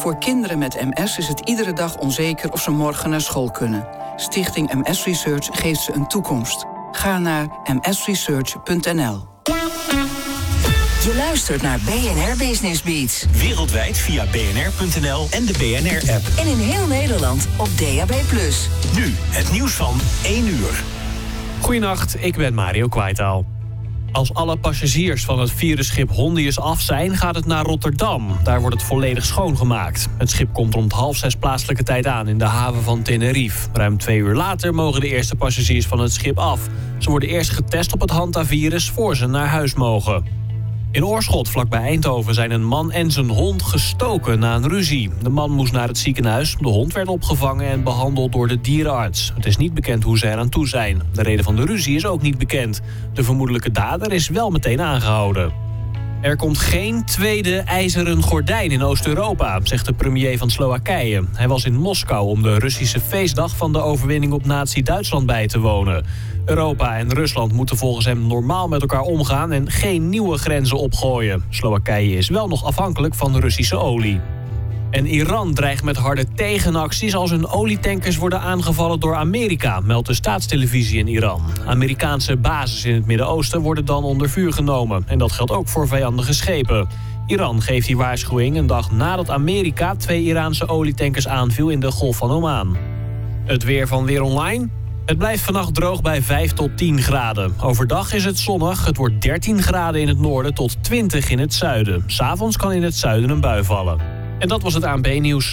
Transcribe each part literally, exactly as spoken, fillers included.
Voor kinderen met M S is het iedere dag onzeker of ze morgen naar school kunnen. Stichting M S Research geeft ze een toekomst. Ga naar m s research punt n l. Je luistert naar B N R Business Beats. Wereldwijd via b n r punt n l en de B N R-app. En in heel Nederland op D A B plus. Nu het nieuws van één uur. Goedenacht, ik ben Mario Kwaitaal. Als alle passagiers van het virusschip Hondius af zijn, gaat het naar Rotterdam. Daar wordt het volledig schoongemaakt. Het schip komt rond half zes plaatselijke tijd aan in de haven van Tenerife. Ruim twee uur later mogen de eerste passagiers van het schip af. Ze worden eerst getest op het hantavirus voor ze naar huis mogen. In Oorschot, vlakbij Eindhoven, zijn een man en zijn hond gestoken na een ruzie. De man moest naar het ziekenhuis. De hond werd opgevangen en behandeld door de dierenarts. Het is niet bekend hoe ze eraan toe zijn. De reden van de ruzie is ook niet bekend. De vermoedelijke dader is wel meteen aangehouden. Er komt geen tweede ijzeren gordijn in Oost-Europa, zegt de premier van Slowakije. Hij was in Moskou om de Russische feestdag van de overwinning op nazi-Duitsland bij te wonen. Europa en Rusland moeten volgens hem normaal met elkaar omgaan en geen nieuwe grenzen opgooien. Slowakije is wel nog afhankelijk van de Russische olie. En Iran dreigt met harde tegenacties als hun olietankers worden aangevallen door Amerika, meldt de staatstelevisie in Iran. Amerikaanse bases in het Midden-Oosten worden dan onder vuur genomen. En dat geldt ook voor vijandige schepen. Iran geeft die waarschuwing een dag nadat Amerika twee Iraanse olietankers aanviel in de Golf van Oman. Het weer van Weer Online. Het blijft vannacht droog bij vijf tot tien graden. Overdag is het zonnig. Het wordt dertien graden in het noorden tot twintig in het zuiden. 'S Avonds kan in het zuiden een bui vallen. En dat was het A N B-nieuws.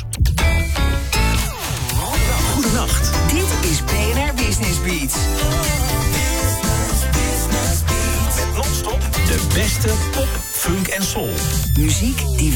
Goedenacht. Dit is B N R Business Beats. Met non-stop de beste pop, funk en soul. Muziek die